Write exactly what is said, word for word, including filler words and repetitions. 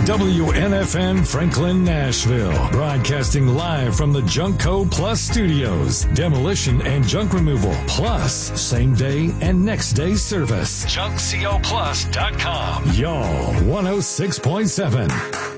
W N F N Franklin, Nashville. Broadcasting live from the Junkco Plus studios. Demolition and junk removal. Plus, same day and next day service. junk co plus dot com. Y'all, one oh six point seven.